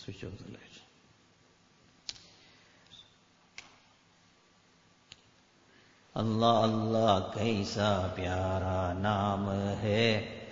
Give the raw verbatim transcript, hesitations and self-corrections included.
Switch off the light. अल्लाह अल्लाह कैसा प्यारा नाम है,